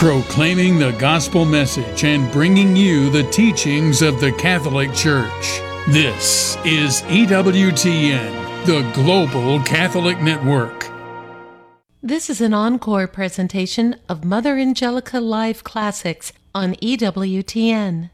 proclaiming the gospel message and bringing you the teachings of the Catholic Church. This is EWTN, the Global Catholic Network. This is an encore presentation of Mother Angelica Live Classics on EWTN.